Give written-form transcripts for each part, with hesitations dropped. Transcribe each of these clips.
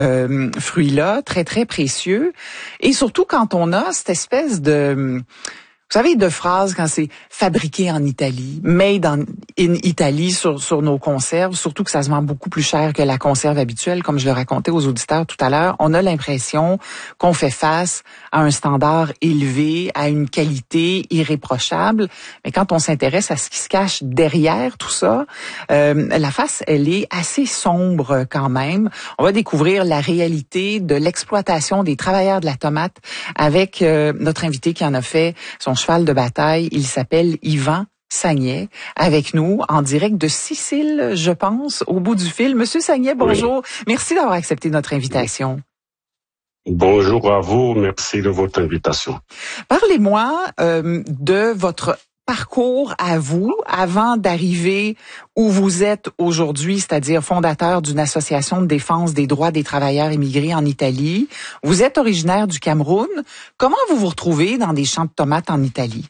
fruits-là, très, très précieux. Et surtout quand on a cette espèce de... Vous savez, de phrases quand c'est fabriqué en Italie, made in Italy sur nos conserves, surtout que ça se vend beaucoup plus cher que la conserve habituelle, comme je le racontais aux auditeurs tout à l'heure, on a l'impression qu'on fait face à un standard élevé, à une qualité irréprochable. Mais quand on s'intéresse à ce qui se cache derrière tout ça, la face, elle est assez sombre quand même. On va découvrir la réalité de l'exploitation des travailleurs de la tomate avec notre invité qui en a fait son cheval de bataille. Il s'appelle Yvan Sagnet, avec nous en direct de Sicile, je pense, au bout du fil. Monsieur Sagnet, bonjour. Oui. Merci d'avoir accepté notre invitation. Bonjour à vous, merci de votre invitation. Parlez-moi de votre parcours à vous, avant d'arriver où vous êtes aujourd'hui, c'est-à-dire fondateur d'une association de défense des droits des travailleurs immigrés en Italie. Vous êtes originaire du Cameroun. Comment vous vous retrouvez dans des champs de tomates en Italie?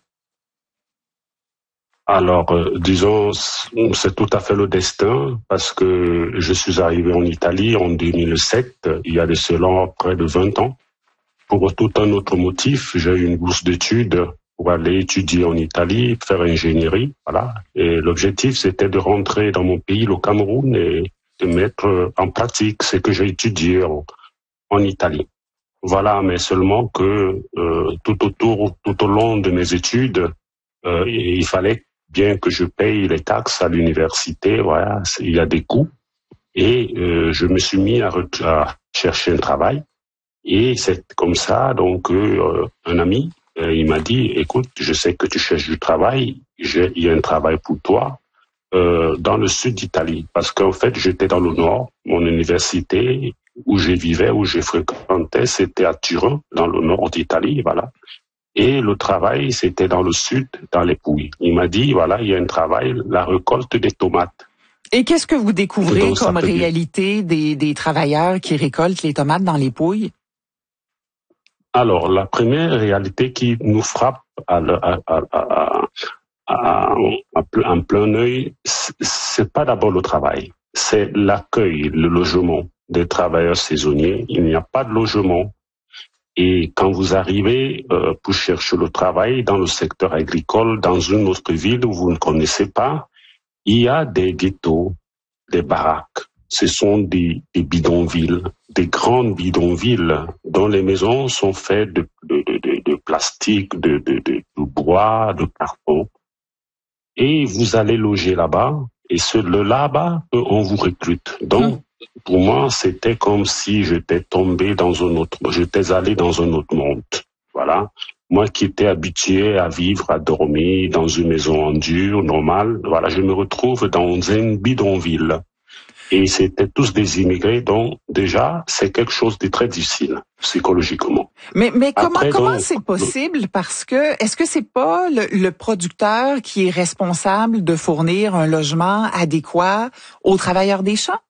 Alors, disons, c'est tout à fait le destin, parce que je suis arrivé en Italie en 2007, il y a de cela près de 20 ans. Pour tout un autre motif, j'ai eu une bourse d'études pour aller étudier en Italie, faire ingénierie, voilà. Et l'objectif, c'était de rentrer dans mon pays, le Cameroun, et de mettre en pratique ce que j'ai étudié en Italie. Voilà, mais seulement que tout au long de mes études, il fallait bien que je paye les taxes à l'université, voilà, il y a des coûts. Et je me suis mis à chercher un travail. Et c'est comme ça, donc, un ami, il m'a dit, écoute, je sais que tu cherches du travail, il y a un travail pour toi dans le sud d'Italie. Parce qu'en fait, j'étais dans le nord, mon université où je vivais, où je fréquentais, c'était à Turin, dans le nord d'Italie, voilà. Et le travail, c'était dans le sud, dans les Pouilles. Il m'a dit, voilà, il y a un travail, la récolte des tomates. Et qu'est-ce que vous découvrez comme réalité des travailleurs qui récoltent les tomates dans les Pouilles? Alors, la première réalité qui nous frappe en plein œil, c'est pas d'abord le travail, c'est l'accueil, le logement des travailleurs saisonniers. Il n'y a pas de logement. Et quand vous arrivez pour chercher le travail dans le secteur agricole, dans une autre ville où vous ne connaissez pas, il y a des ghettos, des baraques. Ce sont des bidonvilles, des grandes bidonvilles dont les maisons sont faites de plastique, de bois, de carton. Et vous allez loger là-bas, et là-bas, on vous recrute. Donc, pour moi, c'était comme si j'étais allé dans un autre monde. Voilà. Moi qui étais habitué à vivre, à dormir dans une maison en dur, normale, voilà, je me retrouve dans une bidonville. Et c'était tous des immigrés, donc déjà, c'est quelque chose de très difficile, psychologiquement. Mais comment c'est possible? Parce que, est-ce que c'est pas le producteur qui est responsable de fournir un logement adéquat aux travailleurs des champs?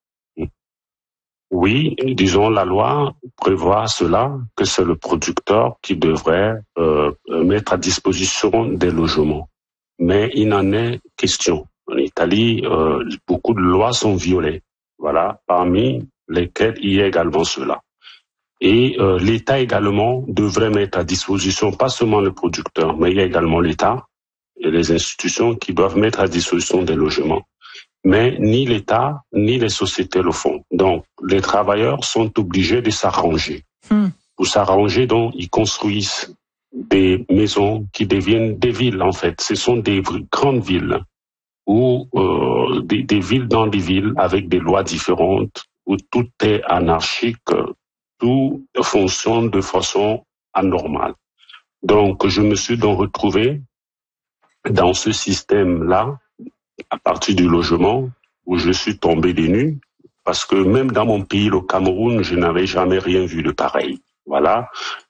Oui, disons, la loi prévoit cela, que c'est le producteur qui devrait mettre à disposition des logements. Mais il en est question. En Italie, beaucoup de lois sont violées. Voilà, parmi lesquelles il y a également cela. Et l'État également devrait mettre à disposition, pas seulement le producteur, mais il y a également l'État et les institutions qui doivent mettre à disposition des logements. Mais ni l'État, ni les sociétés le font. Donc, les travailleurs sont obligés de s'arranger. Pour s'arranger, donc, ils construisent des maisons qui deviennent des villes, en fait. Ce sont des grandes villes ou des villes dans des villes avec des lois différentes, où tout est anarchique, tout fonctionne de façon anormale. Donc, je me suis donc retrouvé dans ce système-là, à partir du logement, où je suis tombé des nues, parce que même dans mon pays, le Cameroun, je n'avais jamais rien vu de pareil. Voilà.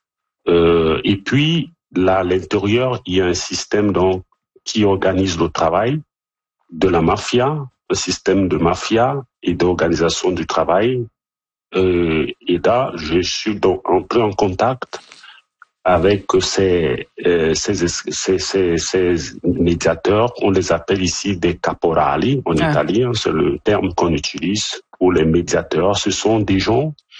Et puis, là, à l'intérieur, il y a un système donc qui organise le travail de la mafia, un système de mafia et d'organisation du travail. Et là, je suis donc entré en contact avec ces médiateurs. On les appelle ici des caporali en italien, c'est le terme qu'on utilise pour les médiateurs. Ce sont des gens